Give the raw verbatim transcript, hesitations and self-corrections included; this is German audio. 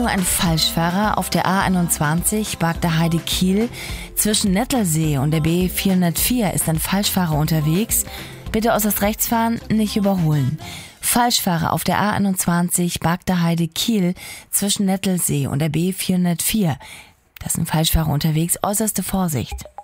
Achtung, ein Falschfahrer auf der A einundzwanzig Bagda-Heide-Kiel. Zwischen Nettelsee und der B vierhundertvier ist ein Falschfahrer unterwegs. Bitte äußerst rechts fahren, nicht überholen. Falschfahrer auf der A einundzwanzig Bagda-Heide-Kiel zwischen Nettelsee und der B vierhundertvier. Da ist ein Falschfahrer unterwegs, äußerste Vorsicht.